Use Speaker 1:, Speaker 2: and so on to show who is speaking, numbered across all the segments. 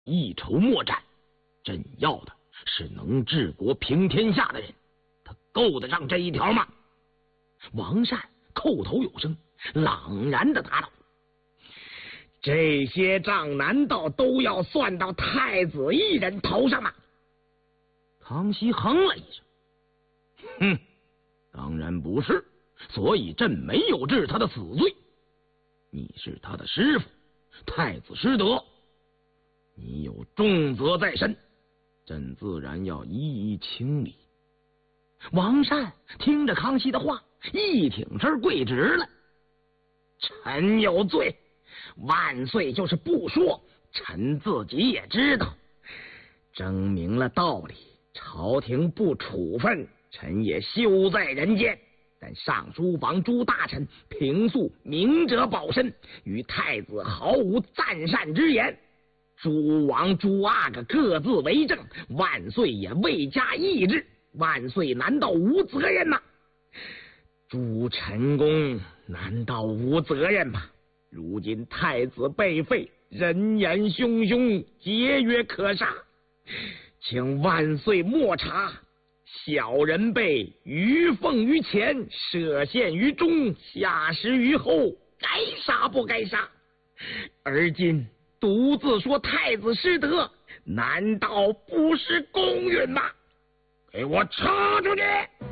Speaker 1: 一筹莫展。朕要的是能治国平天下的人，他够得上这一条吗？王善叩头有声，朗然的答道：这些账难道都要算到太子一人头上吗？康熙哼了一声，哼，当然不是，所以朕没有治他的死罪。你是他的师傅，太子失德，你有重责在身，朕自然要一一清理。王善听着康熙的话，一挺身跪直了。臣有罪，万岁就是不说，臣自己也知道。争明了道理，朝廷不处分，臣也休在人间。但上书房诸大臣平素明哲保身，与太子毫无赞善之言。诸王诸阿哥各自为政，万岁也未加抑制，万岁难道无责任吗？诸臣公难道无责任吗？如今太子被废，人言汹汹，节约可杀，请万岁莫查。小人辈于奉于前，舍献于中，下食于后，该杀不该杀。而今独自说太子失德，难道不是公允吗？给我插出去！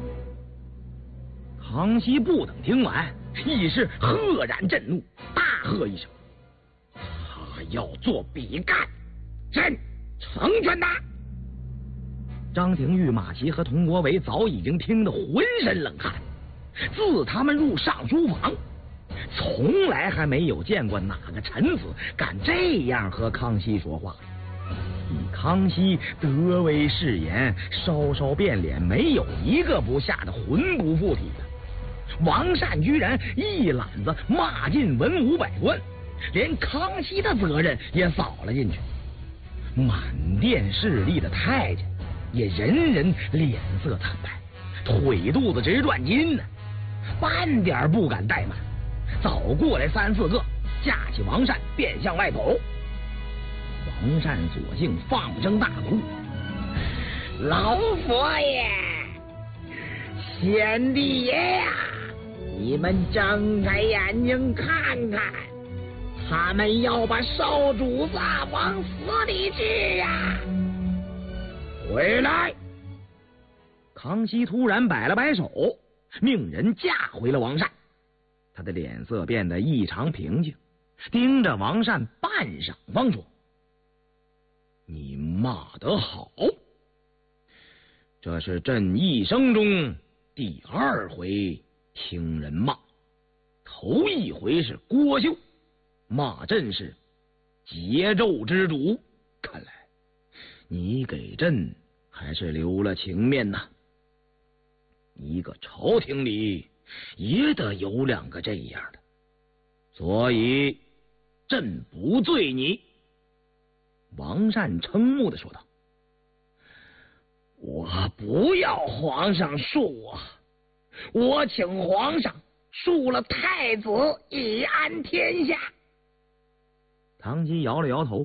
Speaker 1: 康熙不等听完，一时赫然震怒，大喝一声：他要做比干，朕成全他！张廷玉、马齐和佟国维早已经听得浑身冷汗。自他们入尚书房，从来还没有见过哪个臣子敢这样和康熙说话。以康熙德威誓言，稍稍变脸，没有一个不吓得魂不附体的。王善居然一揽子骂尽文武百官，连康熙的责任也扫了进去。满殿势力的太监也人人脸色惨白，腿肚子直转筋呢，半点不敢怠慢。早过来3、4个，架起王善便向外走。王善索性放声大哭：老佛爷，先帝爷呀，你们睁开眼睛看看，他们要把少主子往死里治呀！回来！康熙突然摆了摆手，命人架回了王善。他的脸色变得异常平静，盯着王善半晌方说：你骂得好，这是朕一生中第2回听人骂，头一回是郭秀骂朕是桀纣之主，看来你给朕还是留了情面呐。一个朝廷里也得有2个这样的，所以朕不罪你。王善瞠目的说道：我不要皇上恕我，我请皇上恕了太子，以安天下。唐吉摇了摇头：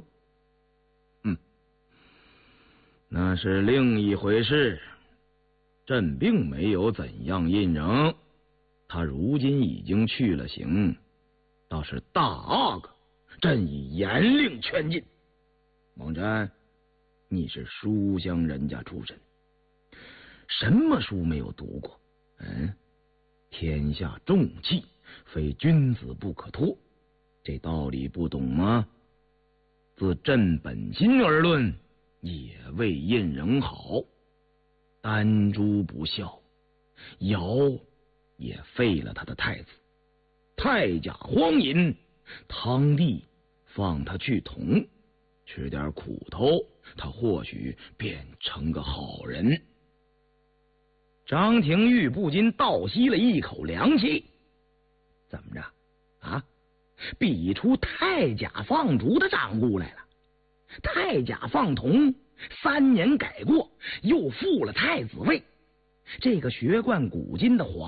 Speaker 1: 那是另一回事，朕并没有怎样印仍，他如今已经去了刑，倒是大阿哥，朕已严令劝进。王瞻，你是书香人家出身，什么书没有读过？天下重器，非君子不可托，这道理不懂吗？自朕本心而论，也未印仍好。丹朱不孝，尧也废了他的太子，太甲荒淫，汤帝放他去统，吃点苦头，他或许变成个好人。张廷玉不禁倒吸了一口凉气，怎么着啊？比出太甲放逐的账目来了。太甲放同3年改过，又复了太子位，这个学贯古今的皇